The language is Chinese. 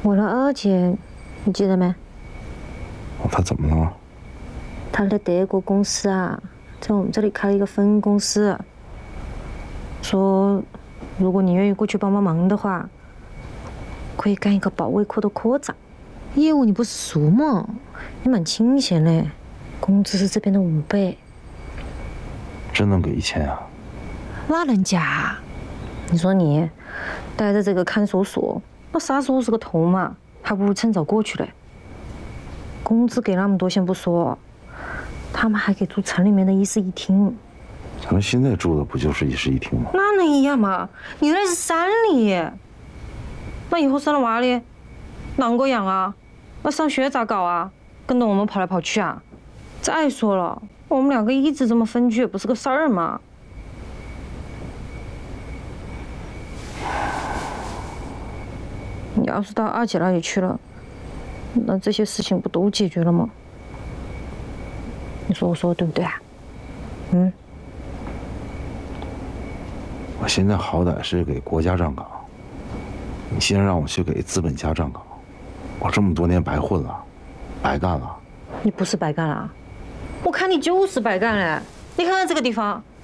我的二姐，你记得没？ 他怎么了？ 她的德国公司啊，在我们这里开了一个分公司，说如果你愿意过去帮忙的话，可以干一个保卫科的科长。业务你不是熟吗？你蛮清闲嘞，工资是这边的5倍。 真能给1000啊？ 那能假？你说你待在这个看守所，那杀死我是个头嘛，还不如趁早过去嘞。工资给那么多先不说，他们还给住城里面的1室1厅。 咱们现在住的不就是1室1厅吗？ 那能一样吗？你那是山里，那以后生了娃哩，啷个养啊？那上学咋搞啊？跟着我们跑来跑去啊？再说了，我们2个一直这么分居也不是个事儿嘛。你要是到二姐那里去了，那这些事情不都解决了吗？你说我说的对不对啊？嗯。 我现在好歹是给国家站岗，你现在让我去给资本家站岗，我这么多年白混了，白干了。 你不是白干了，我看你就是白干嘞！你看看这个地方，